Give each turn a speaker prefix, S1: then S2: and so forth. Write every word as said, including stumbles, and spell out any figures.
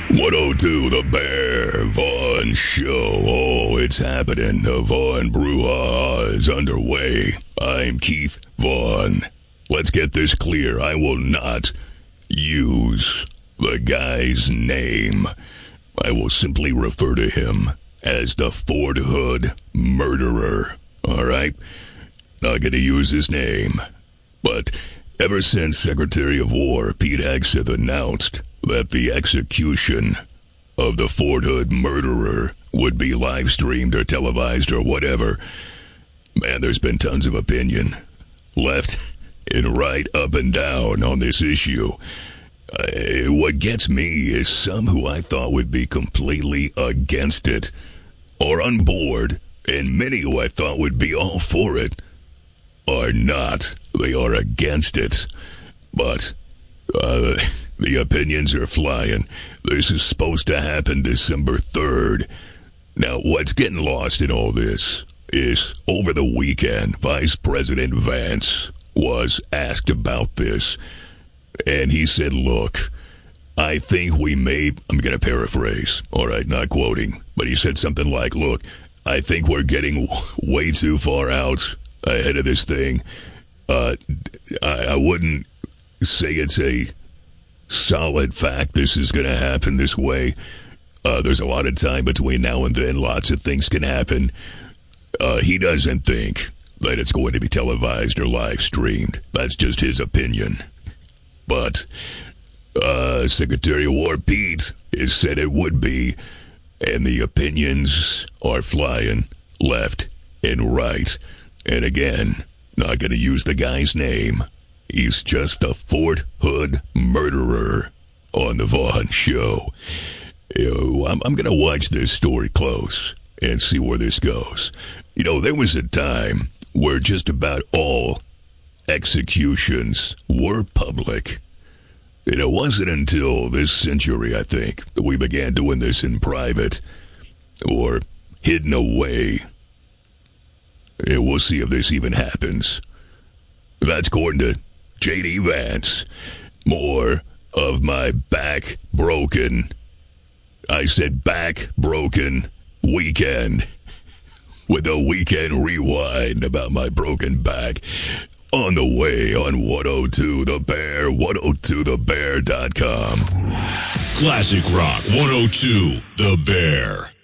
S1: one oh two The Bear Vaughn Show. Oh, it's happening. The Vaughn Brouhaha is underway. I'm Keith Vaughn. Let's get this clear. I will not use the guy's name. I will simply refer to him as the Fort Hood murderer. All right? Not going to use his name. But ever since Secretary of War Pete Hegseth announced that the execution of the Fort Hood murderer would be live streamed or televised or whatever, man, there's been tons of opinion, left and right, up and down on this issue. Uh, what gets me is some who I thought would be completely against it or on board, and many who I thought would be all for it are not. They are against it. But uh, the opinions are flying. This is supposed to happen December third. Now, what's getting lost in all this is over the weekend, Vice President Vance was asked about this. And he said, look, I think we may, I'm going to paraphrase, all right, not quoting, but he said something like, look, I think we're getting way too far out ahead of this thing. Uh, I, I wouldn't say it's a solid fact this is going to happen this way. Uh, there's a lot of time between now and then. Lots of things can happen. Uh, he doesn't think that it's going to be televised or live streamed. That's just his opinion. But uh, Secretary of War Pete has said it would be, and the opinions are flying left and right. And again, not going to use the guy's name. He's just a Fort Hood murderer on the Vaughn Show. You know, I'm, I'm going to watch this story close and see where this goes. You know, there was a time where just about all executions were public. And it wasn't until this century, I think, that we began doing this in private or hidden away. And we'll see if this even happens. That's according to J D Vance. More of my back broken, I said back broken weekend, with a weekend rewind about my broken back. On the way on one oh two The Bear, one oh two the bear dot com.
S2: Classic Rock one oh two The Bear.